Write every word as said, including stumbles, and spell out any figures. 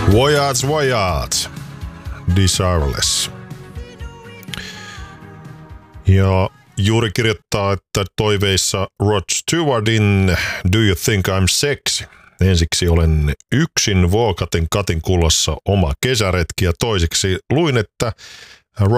Voyage, voyage. Desireless. Ja juuri kirjoittaa, että toiveissa Rod Stewardin Do You Think I'm Sexy? Ensiksi olen yksin Vuokatin katin kulossa oma kesäretki ja toiseksi luin, että